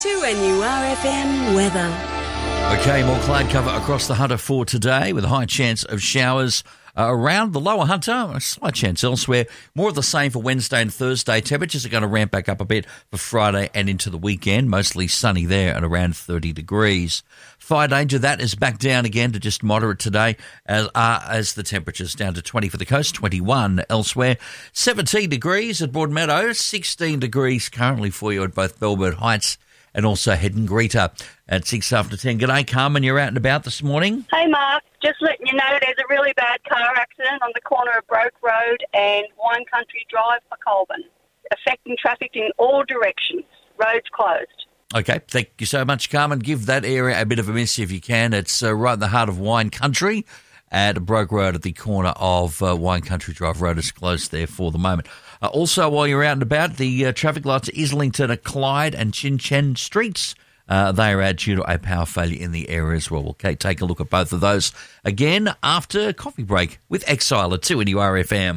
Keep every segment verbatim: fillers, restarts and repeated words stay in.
two N U R F M weather. Okay, more cloud cover across the Hunter for today with a high chance of showers uh, around the lower Hunter, a slight chance elsewhere. More of the same for Wednesday and Thursday. Temperatures are going to ramp back up a bit for Friday and into the weekend. Mostly sunny there at around thirty degrees. Fire danger, that is back down again to just moderate today as, uh, as the temperatures down to twenty for the coast, twenty-one elsewhere. seventeen degrees at Broadmeadow, sixteen degrees currently for you at both Bellbird Heights and also Head and Greta at six after ten. G'day, Carmen. You're out and about this morning. Hey, Mark. Just letting you know there's a really bad car accident on the corner of Broke Road and Wine Country Drive for Colburn, affecting traffic in all directions. Roads closed. Okay, thank you so much, Carmen. Give that area a bit of a miss if you can. It's uh, right in the heart of Wine Country at Broke Road at the corner of uh, Wine Country Drive. Road is closed there for the moment. Uh, also, while you're out and about, the uh, traffic lights at Islington, at Clyde and Chin Chen streets, uh, they are out due to a power failure in the area as well. We'll okay, take a look at both of those again after coffee break with Exile at two N U R F M.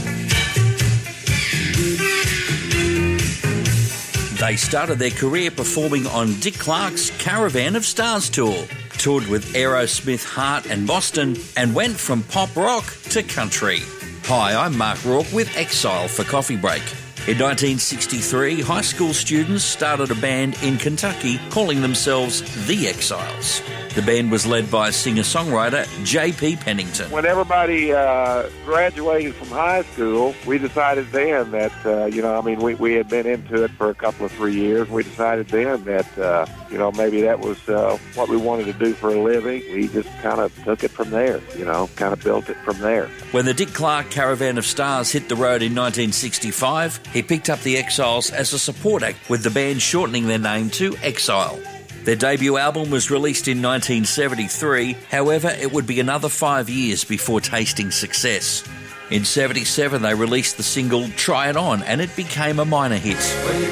They started their career performing on Dick Clark's Caravan of Stars tour, toured with Aerosmith, Heart and Boston, and went from pop rock to country. Hi, I'm Mark Rourke with Exile for Coffee Break. In nineteen sixty-three, high school students started a band in Kentucky calling themselves The Exiles. The band was led by singer-songwriter J P Pennington. When everybody uh, graduated from high school, we decided then that, uh, you know, I mean, we, we had been into it for a couple of three years. We decided then that, uh, you know, maybe that was uh, what we wanted to do for a living. We just kind of took it from there, you know, kind of built it from there. When the Dick Clark Caravan of Stars hit the road in nineteen sixty-five, he picked up the Exiles as a support act, with the band shortening their name to Exile. Their debut album was released in nineteen seventy-three, however, it would be another five years before tasting success. In seventy-seven, they released the single Try It On, and it became a minor hit.